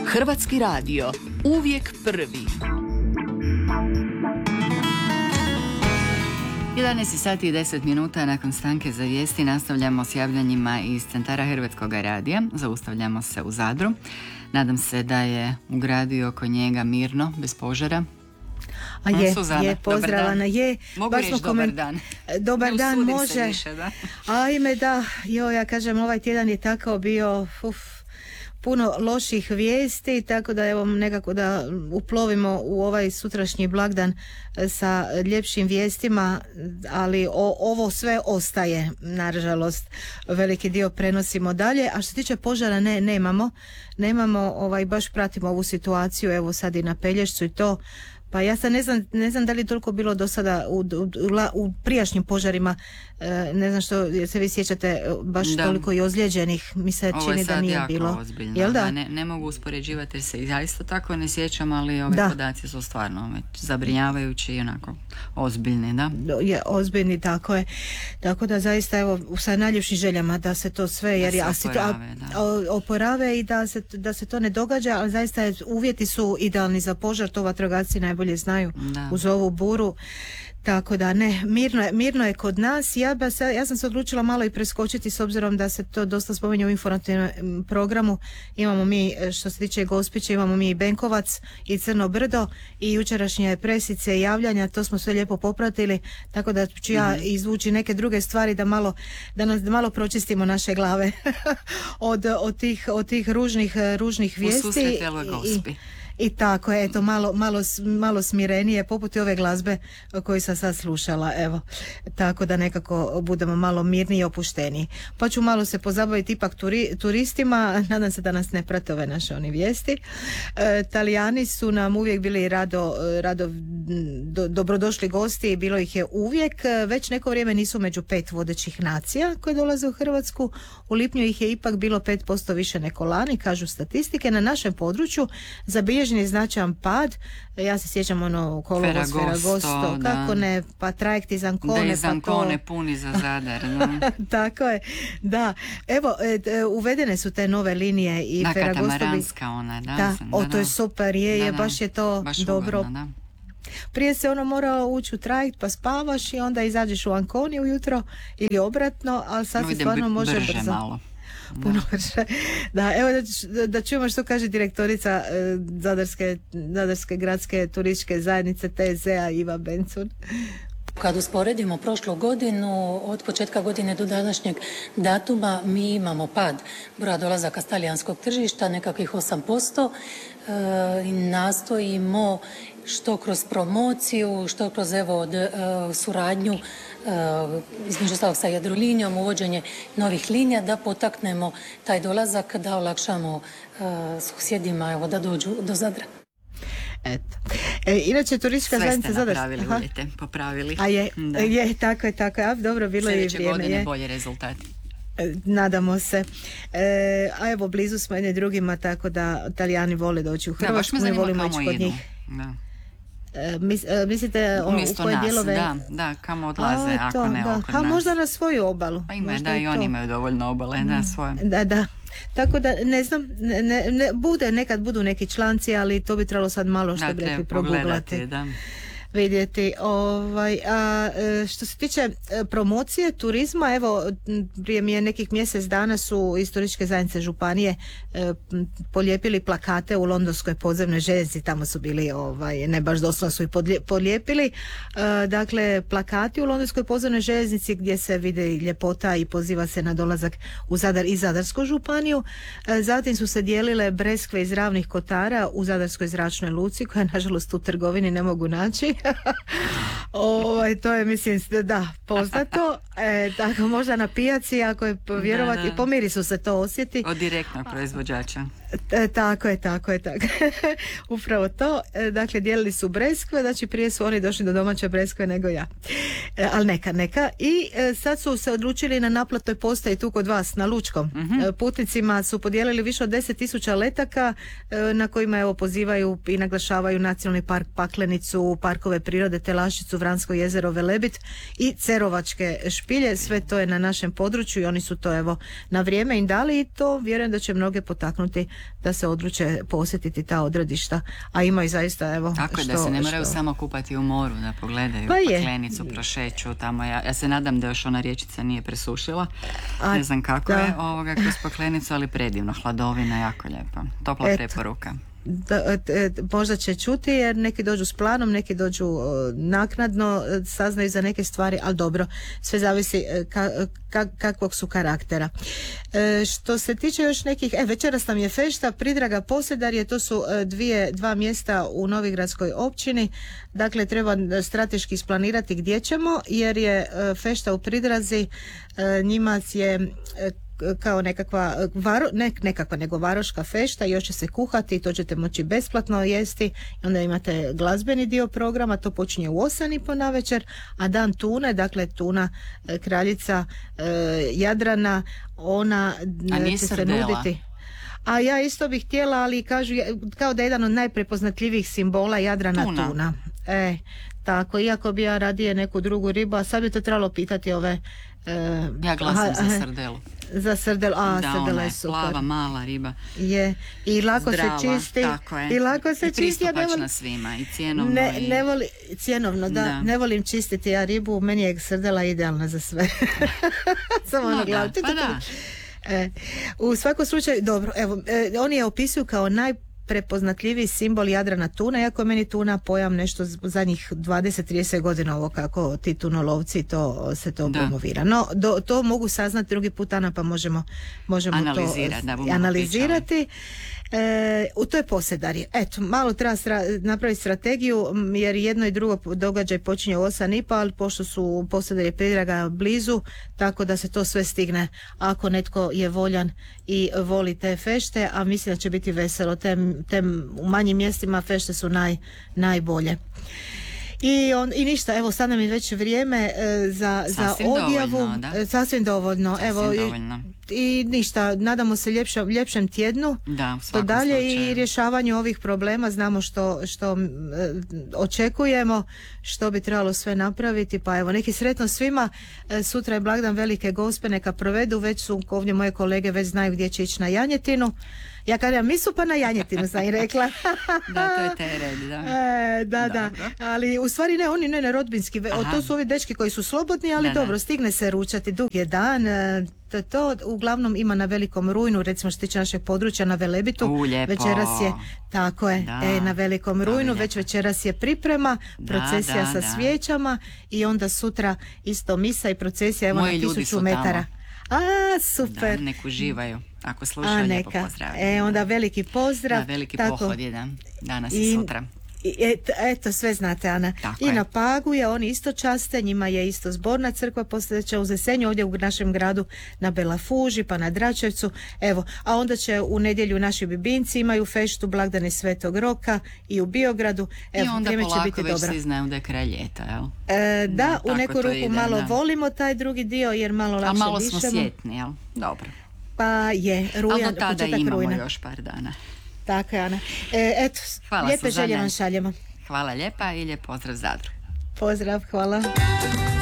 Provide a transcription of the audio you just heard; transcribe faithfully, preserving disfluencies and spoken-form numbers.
Hrvatski radio, uvijek prvi. jedanaest sati i deset minuta nakon stanke za vijesti nastavljamo s javljanjima iz centara Hrvatskog radija. Zaustavljamo se u Zadru. Nadam se da je u gradu i oko njega mirno, bez požara. A je, Suzana, je, pozdravana, je. Mogu reći dobar koment... dan. Dobar ne dan, može. Više, da? Ajme, da, jo, ja kažem, ovaj tjedan je tako bio, uf, puno loših vijesti, tako da evo nekako da uplovimo u ovaj sutrašnji blagdan sa ljepšim vijestima, ali o, ovo sve ostaje, nažalost, veliki dio prenosimo dalje. A što se tiče požara, ne, nemamo, nemamo, ovaj, baš pratimo ovu situaciju, evo sad i na Pelješcu i to. Pa ja sad ne znam, ne znam da li je toliko bilo do sada u, u, u prijašnjim požarima, e, ne znam što, jer se vi sjećate baš da. Toliko i ozlijeđenih, mi se ovo čini da nije bilo. Ovo je sad jako ozbiljno, Jel da? da, ne, ne mogu uspoređivati jer se ja isto tako ne sjećam, ali ove da. Podaci su stvarno već zabrinjavajući i onako ozbiljni, da? Je, ozbiljni, tako je. Tako da zaista evo sa najljepšim željama da se to sve, jer da se oporave, a, a, oporave i da se, da se to ne događa, ali zaista je, uvjeti su idealni za požar, to vatrogasci najbolje znaju da. Uz ovu buru. Tako da ne, mirno je, mirno je kod nas. Ja, se, ja sam se odlučila malo i preskočiti s obzirom da se to dosta spominje u informativnom programu. Imamo mi, što se tiče Gospića, imamo mi i Benkovac i Crno brdo i jučerašnje presice i javljanja, to smo sve lijepo popratili, tako da ću ja mm-hmm. izvući neke druge stvari da malo, da nas, da malo pročistimo naše glave od, od, tih, od tih ružnih, ružnih vijesti. U susretelo Gospi. I tako je, eto, malo, malo, malo smirenije, poput ove glazbe koju sam sad slušala, evo, tako da nekako budemo malo mirniji i opušteniji. Pa ću malo se pozabaviti ipak turi, turistima, nadam se da nas ne prate ove naše oni vijesti. E, Talijani su nam uvijek bili rado, rado do, dobrodošli gosti i bilo ih je uvijek, već neko vrijeme nisu među pet vodećih nacija koje dolaze u Hrvatsku, u lipnju ih je ipak bilo pet posto više nego lani, kažu statistike. Na našem području zabilježen je značajan pad, ja se sjećam ono kolovoz, Ferragosto, kako ne, pa trajekt iz Ancone, da iz Ancone pa to... puni za Zadar. Da. Tako je, da. Evo, e, uvedene su te nove linije i da, Ferragosto... katamaranska ona, da. Da, sam, o, da, to je super, je, da, je, da, baš je to baš dobro. ugodno, da. Prije se ono morao ući u trajekt pa spavaš i onda izađeš u Anconi ujutro ili obratno, ali sad no, se stvarno može brže brzo. Malo. Puno brže. Da, evo da, da čujemo što kaže direktorica e, Zadarske, Zadarske gradske turističke zajednice T Z A Iva Bencun. Kad usporedimo prošlu godinu, od početka godine do današnjeg datuma mi imamo pad broja dolazaka s talijanskog tržišta, nekakvih osam posto i e, nastojimo što kroz promociju, što kroz evo od, e, suradnju e, između ostalog sa Jadrolinijom, uvođenje novih linija da potaknemo taj dolazak, da olakšamo e, susjedima evo, da dođu do Zadra. Eto. E, inače turistička zajednica Zadar. Sve ste napravili, uvijete, popravili. A je, da. je, tako je, tako je. A, dobro, bilo je i vrijeme. Sljedeće godine je. bolje rezultati. Nadamo se. E, a evo, blizu smo jedni drugima, tako da Talijani vole doći u Hrvatsku, da, ne volimo ići kod idu. njih. Da. E, mis, e, mislite o, u koje nas, dijelove? Da, da, kamo odlaze, a, to, ako ne da. oko ha, nas. možda na svoju obalu. Pa ima, možda da, i i oni to. imaju dovoljno obale, da, svoje. Da, da. Tako da, ne znam, ne, ne, bude, nekad budu neki članci, ali to bi trebalo sad malo što bi rekli proguglati. Da. Vidjeti. Ovaj, a, što se tiče promocije turizma, evo, prije mi je nekih mjesec dana su iz turističke zajednice županije e, polijepili plakate u londonskoj podzemnoj željeznici, tamo su bili, ovaj, ne baš doslovno su i podlije, polijepili, e, dakle, plakati u londonskoj podzemnoj željeznici gdje se vide ljepota i poziva se na dolazak u Zadar i Zadarsku županiju. E, zatim su se dijelile breskve iz Ravnih Kotara u Zadarskoj zračnoj luci, koja nažalost u trgovini ne mogu naći. Ovaj, to je, mislim, da, poznato. E, tako, možda na pijaci, ako je vjerovati, da, da. Po mirisu se to osjeti. Od direktnog proizvođača. E, tako je, tako je, tako. Upravo to. E, dakle, dijelili su breskve, znači prije su oni došli do domaće breskve nego ja. E, ali neka, neka. I e, sad su se odlučili na naplatnoj postaji tu kod vas, na Lučkom. Mm-hmm. E, putnicima su podijelili više od deset tisuća letaka e, na kojima evo pozivaju i naglašavaju Nacionalni park Paklenicu, parkove parkove prirode Telaščicu, Vransko jezero, Velebit i Cerovačke špilje. Sve to je na našem području i oni su to evo na vrijeme im dali i to vjerujem da će mnoge potaknuti da se odluče posjetiti ta odredišta, a imaju zaista evo tako je, što, da se ne moraju što... samo kupati u moru, da pogledaju Pa je. Paklenicu, prošeću tamo. Ja, ja se nadam da još ona riječica nije presušila, A, ne znam kako da. je ovoga kroz Paklenicu, ali predivno, hladovina, jako lijepa, topla Eto. preporuka. Da, e, e, možda će čuti jer neki dođu s planom, neki dođu e, naknadno, e, saznaju za neke stvari, ali dobro, sve zavisi e, ka, ka, kakvog su karaktera. E, što se tiče još nekih, e, večeras nam je fešta, Pridraga, Posedarje, to su e, dvije, dva mjesta u Novigradskoj općini, dakle treba strateški isplanirati gdje ćemo, jer je e, fešta u Pridrazi, e, njima je e, kao nekakva, varo, ne nekakva nego varoška fešta, još će se kuhati i to ćete moći besplatno jesti i onda imate glazbeni dio programa, to počinje u osam i po navečer, a dan tune, dakle tuna e, kraljica e, Jadrana, ona A će se srdela? nuditi. A ja isto bih htjela, ali kažu kao da je jedan od najprepoznatljivijih simbola Jadrana Tuna. tuna. E, tako, iako bi ja radije neku drugu ribu, a sad bi to trebalo pitati ove... E, Ja glasam aha, za srdelu. Za srdel, a Da, srdela ona je je super. plava, mala riba. Je, i lako Zdrava, se čisti. tako je. I lako se I čisti. Ja ne pristupačna volim, svima i cjenovno. ne, i... ne volim, cjenovno, da, Da. ne volim čistiti ja ribu, meni je srdela idealna za sve. Samo No ono da, glavu. pa da. E, u svakom slučaju, dobro, evo, e, oni je opisuju kao najprepoznatljiviji simbol Jadrana tuna, iako je meni tuna pojam nešto z- zadnjih dvadeset do trideset godina ovo kako ti tunolovci to se to Da. promovira. No, do, to mogu saznati drugi put, Ana, pa možemo, možemo Analizirati, to da bumo analizirati. E, u to je Posedarje. Eto, malo treba stra- napraviti strategiju, m, jer jedno i drugo događaj počinje u osam i po, ali pošto su Posedarje Pridraga blizu, tako da se to sve stigne ako netko je voljan i voli te fešte, a mislim da će biti veselo. Te, te u manjim mjestima fešte su naj, najbolje. I, on, I ništa, evo sad nam je već vrijeme e, za, za Sasvim odjavu. dovoljno, da. E, Sasvim dovoljno. Sasvim evo, i- dovoljno. I ništa, nadamo se ljepšem, ljepšem tjednu. Da, u To svakom dalje slučaju. i rješavanju ovih problema, znamo što, što m, e, očekujemo, što bi trebalo sve napraviti, pa evo neki sretno svima. E, sutra je blagdan Velike Gospe, neka provedu, već su ovdje moje kolege već znaju gdje će ići na janjetinu. Ja kažem, mi su pa na janjetinu, sam i rekla. Da, to je teret, da. E, da, da, Dobro. ali u stvari ne, oni ne, ne rodbinski, ve- o, Aha. to su ovi dečki koji su slobodni, ali Da, da. dobro, stigne se ručati, dug je dan, e, to, to uglavnom ima na Velikom rujnu, recimo što se tiče našeg područja na Velebitu, U, lijepo. večeras je, tako je, Da, e, na Velikom to je rujnu, lijepo. već večeras je priprema, Da, procesija da, sa da. svijećama i onda sutra isto misa i procesija, evo Moji na ljudi tisuću su metara. A, Da, super. nek uživaju. Ako A slušaju, lijepo neka, pozdravljaju. e, onda veliki pozdrav. Da, veliki tako. pohod je, da. Danas I- i sutra. I et, eto, sve znate, Ana. Tako I je. na Pagu je, oni isto časte, njima je isto zborna crkva postojeća u Zesenju, ovdje u našem gradu na Belafuži, pa na Dračevcu. Evo, a onda će u nedjelju naši bibinci imaju feštu, blagdane Svetog Roka i u Biogradu. Evo, I onda vrijeme će polako biti već dobro. svi znaju da je kraj ljeta, jel? E, da, Da, u tako neku to ruku ide, malo da. volimo taj drugi dio, jer malo Ali lakše malo smo dišemo. sjetni, jel? Dobro. Pa je, Ali rujan, do tada početak imamo rujna. još par dana. Tako je, Ana. E, eto, Hvala, lijepe Suzane. želje vam šaljemo. Hvala lijepa i lijep pozdrav Zadru. Pozdrav, hvala.